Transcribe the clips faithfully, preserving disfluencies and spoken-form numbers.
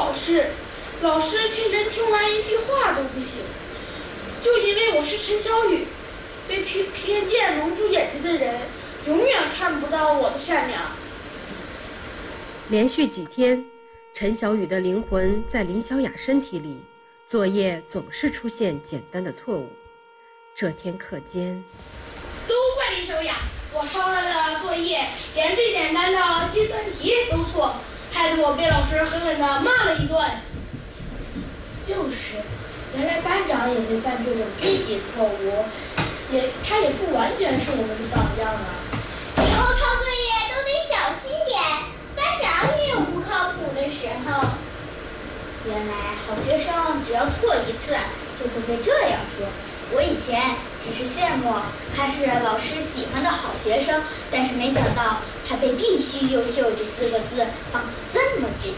考试，老师却连听完一句话都不行。就因为我是陈小雨，被偏偏见蒙住眼睛的人永远看不到我的善良。 连续几天，陈小雨的灵魂在林小雅身体里，作业总是出现简单的错误。这天课间， 都怪林小雅，我抄她的作业连最简单的计算题都错，害得我被老师狠狠地骂了一顿。就是，原来班长也会犯这种低级错误，也他也不完全是我们的榜样啊。 以后抄作业都得小心点，班长也有不靠谱的时候。原来好学生只要错一次就会被这样说。我以前只是羡慕他是老师喜欢的好学生，但是没想到他被必须优秀这四个字绑得这么紧。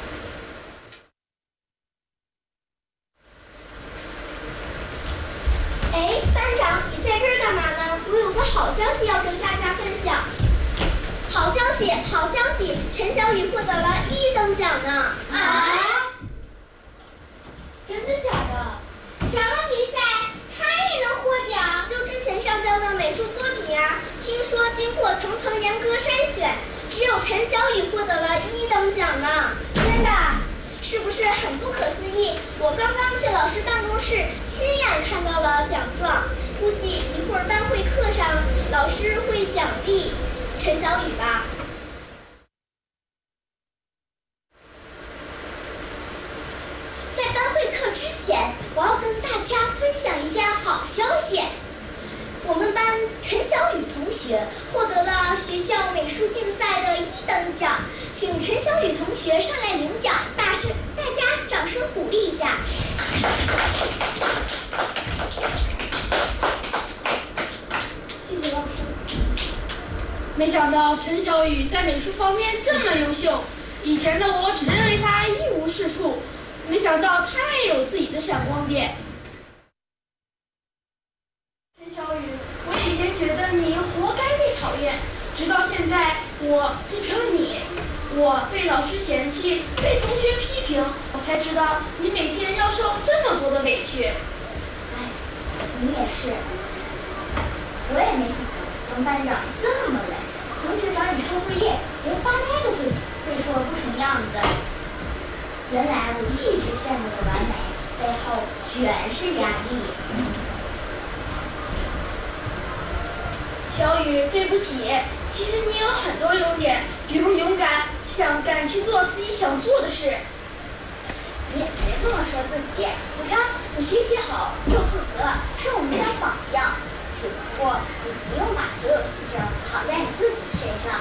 哎，班长，你在这儿干嘛呢？我有个好消息要跟大家分享。好消息，好消息！陈小雨获得了一等奖呢！啊？真的假的？什么比赛？他也能获奖？就之前上交的美术作品呀、啊，听说经过层层严格筛选，只有陈小雨获得了一等奖呢！真的？是不是很不可思议？我刚刚去老师办公室，亲眼看到了奖状，估计一会儿班会课上，老师会奖励陈小雨吧。在班会课之前，我要跟大家分享一件好消息。我们班陈小雨同学获得了学校美术竞赛的一等奖，请陈小雨同学上来领奖，大声大家掌声鼓励一下。 谢谢老师。没想到陈小雨在美术方面这么优秀，以前的我只认为他一无是处，没想到他也有自己的闪光点。陈小雨，我以前觉得你活该被讨厌，直到现在我变成你，我被老师嫌弃，被同学批评，我才知道你每天要受这么多的委屈。 哎，你也是，我也没想到当班长这么累，同学找你抄作业，连发呆都会会说不成样子。原来我一直羡慕的完美，背后全是压力。 小雨，对不起，其实你有很多优点，比如勇敢，想敢去做自己想做的事。 你也别这么说自己，你看你学习好又负责，是我们家榜样。只不过你不用把所有事情扛在你自己身上。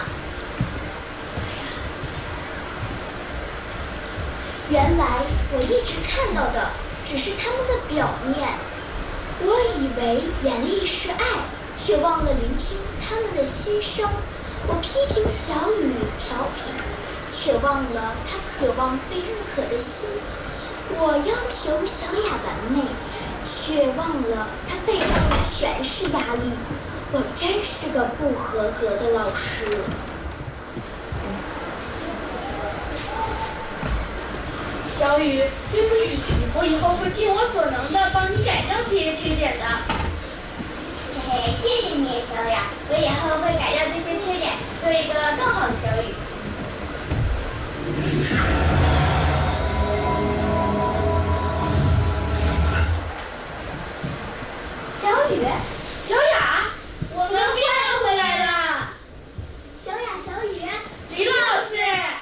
原来我一直看到的只是他们的表面，我以为严厉是爱，却忘了聆听他们的心声。我批评小雨调皮，却忘了他渴望被认可的心。我要求小雅完美，却忘了他背后全是压力。我真是个不合格的老师。 小雨，对不起，我以后会尽我所能的帮你改掉这些缺点的。 嘿嘿，谢谢你，小雅，我以后会改掉这些缺点，做一个更好的小雨。小雨， 小雅，我们变回来了。 小雅，小雨， 李老师。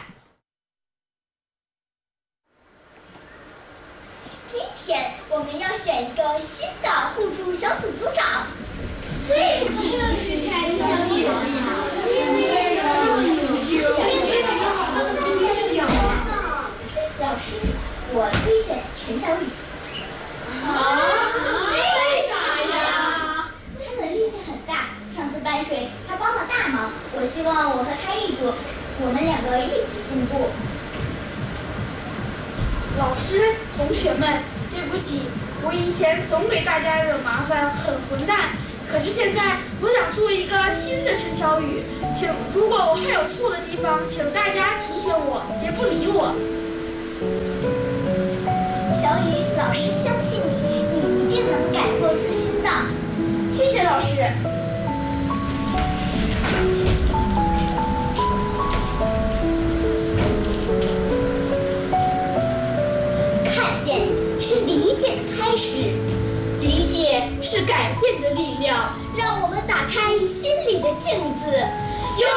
今天我们要选一个新的互助小组组长。这个是陈小雨，因为老师，我推选陈小雨。 啊？为啥呀？ 他的力气很大，上次搬水他帮了大忙，我希望我和他一组，我们两个一起进步。 老师，同学们，对不起，我以前总给大家惹麻烦，很混蛋。可是现在，我想做一个新的陈小雨，请如果我还有错的地方，请大家提醒我，别不理我。 老师相信你，你一定能改过自新的。 谢谢老师。 看见是理解的开始， 理解是改变的力量。 让我们打开心里的镜子， 用